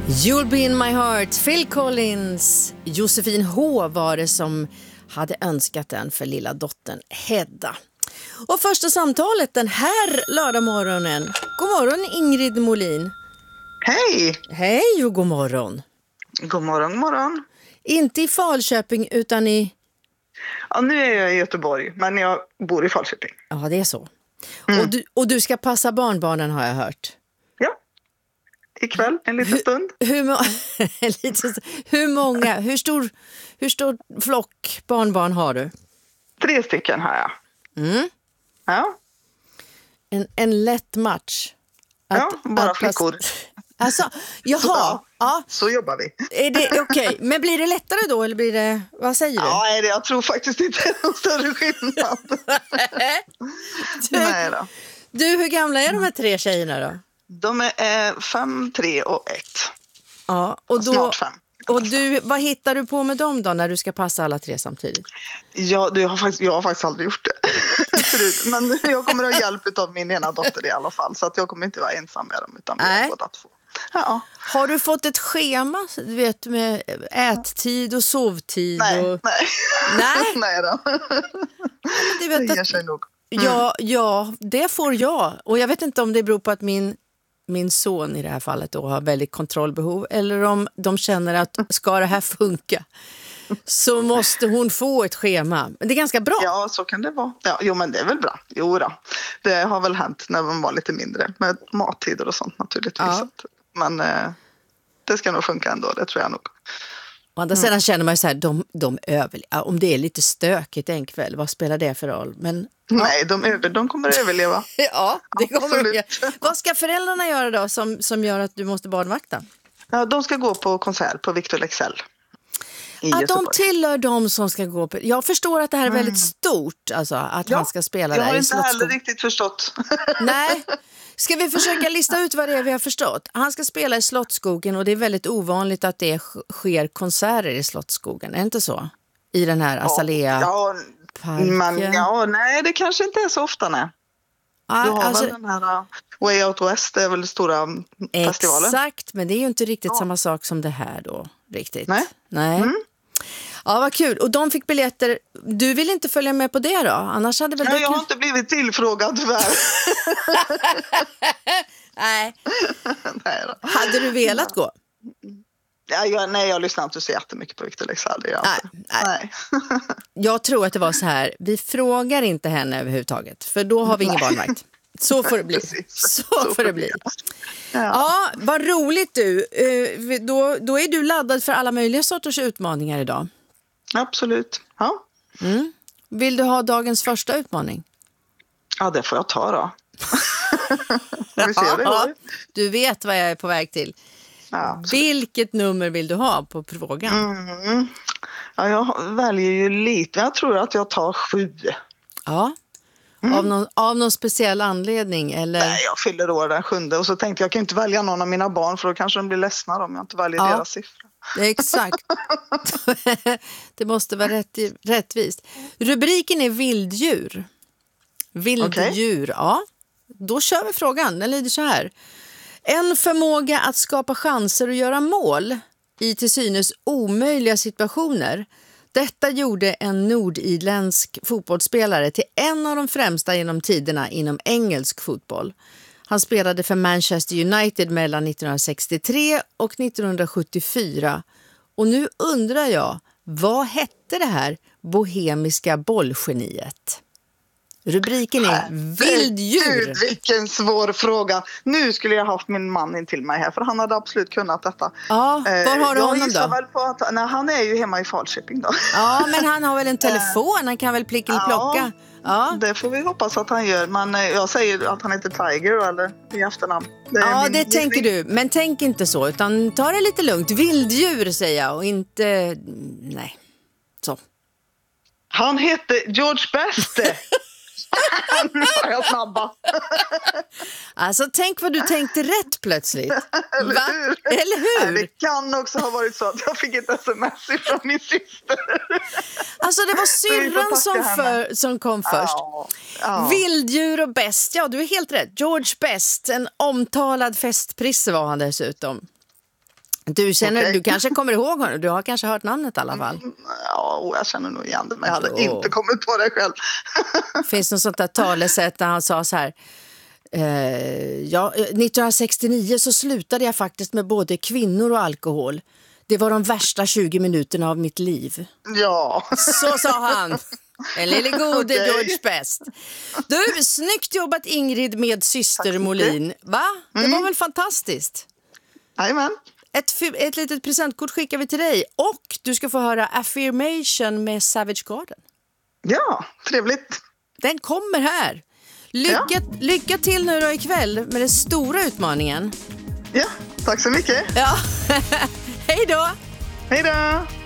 You'll be in my heart, Phil Collins. Josefin H var det som hade önskat den för lilla dottern Hedda. Och första samtalet den här lördagmorgonen. God morgon Ingrid Molin. Hej! Hej och god morgon. God morgon, god morgon. Inte i Falköping utan i... Ja, nu är jag i Göteborg, men jag bor i Falköping. Ja, det är så. Och du ska passa barnbarnen har jag hört. Ja, ikväll en liten stund. Hur stor flock barnbarn har du? 3 stycken har jag. Mm. Ja. En lätt match. Bara flickor. Alltså, jaha. Ja. Så jobbar vi. Är det okej? Men blir det lättare då eller blir det, vad säger du? Ja, jag tror faktiskt inte det är någon större skillnad. Nej då. Du, hur gamla är de här 3 tjejerna då? De är 5, 3 och 1. Ja, och då, snart 5. Och du, vad hittar du på med dem då när du ska passa alla 3 samtidigt? Ja, jag har faktiskt aldrig gjort det förut. Men jag kommer att ha hjälp av min ena dotter i alla fall. Så att jag kommer inte vara ensam med dem utan med båda 2. Ja. Har du fått ett schema, du vet, med ättid och sovtid? Nej. Nej då. Du vet det ger sig nog. Ja, det får jag. Och jag vet inte om det beror på att min son i det här fallet då har väldigt kontrollbehov. Eller om de känner att ska det här funka så måste hon få ett schema. Men det är ganska bra. Ja, så kan det vara. Ja, jo, men det är väl bra. Jo då. Det har väl hänt när man var lite mindre. Med mattider och sånt naturligtvis. Ja. Men det ska nog funka ändå, det tror jag nog. Å andra sidan känner man ju så här, de överlever. Om det är lite stökigt en kväll, vad spelar det för roll? Men, nej, de kommer att överleva. Ja, det kommer de göra. Vad ska föräldrarna göra då som gör att du måste barnvakta? Ja, de ska gå på konsert på Victor Leksell. Att de tillhör de som ska gå på... Jag förstår att det här är väldigt stort, alltså, att han ska spela där i Slottsskogen. Jag har inte heller riktigt förstått. Nej. Ska vi försöka lista ut vad det är vi har förstått? Han ska spela i Slottsskogen och det är väldigt ovanligt att det sker konserter i Slottsskogen. Är det inte så? I den här Azalea parken. Nej, det kanske inte är så ofta, nej. Du har väl den här Way Out West, det är väl stora festivalen. Exakt, men det är ju inte riktigt samma sak som det här då, riktigt. Nej. Ja, vad kul. Och de fick biljetter. Du vill inte följa med på det då? Annars hade väl jag har inte blivit tillfrågad tyvärr. Nej. Hade du velat gå? Jag lyssnar inte så jättemycket på Victor Leksell. Nej. Jag tror att det var så här. Vi frågar inte henne överhuvudtaget. För då har vi ingen barnvakt. Så får det bli. Så får det bli. Ja, vad roligt du. Då är du laddad för alla möjliga sorters utmaningar idag. Absolut. Ja. Vill du ha dagens första utmaning? Ja, det får jag ta då. Vi ser det då. Du vet vad jag är på väg till. Ja, vilket nummer vill du ha på frågan? Ja, jag väljer ju lite. Jag tror att jag tar 7. Ja. Av någon speciell anledning? Eller? Nej, jag fyller år den 7. Och så tänkte jag kan inte välja någon av mina barn för då kanske de blir ledsna om jag inte väljer deras siffra. Exakt. Det måste vara rättvist. Rubriken är vilddjur. Vilddjur, ja. Då kör vi frågan. Den lyder så här. En förmåga att skapa chanser och göra mål i till synes omöjliga situationer. Detta gjorde en nordirländsk fotbollsspelare till en av de främsta genom tiderna inom engelsk fotboll. Han spelade för Manchester United mellan 1963 och 1974. Och nu undrar jag, vad hette det här bohemiska bollgeniet? Rubriken är vilddjur. Vilken svår fråga. Nu skulle jag haft min man in till mig här för han hade absolut kunnat detta. Ja, var har du honom då? Väl på att, han är ju hemma i Falköping då. Ja, men han har väl en telefon, han kan väl plocka. Ja, det får vi hoppas att han gör. Men jag säger att han heter Tiger eller i efternamn. Det tänker du. Men tänk inte så, utan ta det lite lugnt. Vilddjur säger jag och inte... Nej, så. Han hette George Best. Nu var jag snabba. Alltså tänk vad du tänkte rätt plötsligt. Eller hur? Det kan också ha varit så att jag fick ett sms från min syster. Alltså det var syrran som kom först. Ja. Vilddjur och Best, ja du är helt rätt. George Best, en omtalad festprisse var han dessutom. Du kanske kommer ihåg honom. Du har kanske hört namnet i alla fall. Ja, jag känner nog igen det, men jag hade inte kommit på det själv. Finns något sånt där talesätt där han sa så här: 1969 så slutade jag faktiskt med både kvinnor och alkohol. Det var de värsta 20 minuterna av mitt liv. Ja. Så sa han. En lille gode George Best. Du, snyggt jobbat Ingrid med syster Molin. Va? Det var väl fantastiskt? Jajamän. Ett litet presentkort skickar vi till dig. Och du ska få höra Affirmation med Savage Garden. Ja, trevligt. Den kommer här. Lycka till nu då ikväll med den stora utmaningen. Ja, tack så mycket. Ja, hej då. Hej då.